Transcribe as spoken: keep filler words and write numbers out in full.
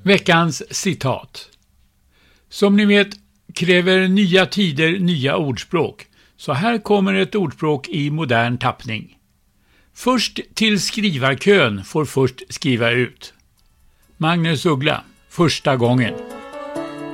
Veckans citat. Som ni vet kräver nya tider nya ordspråk. Så här kommer ett ordspråk i modern tappning. Först till skrivarkön får först skriva ut. Magnus Uggla, första gången.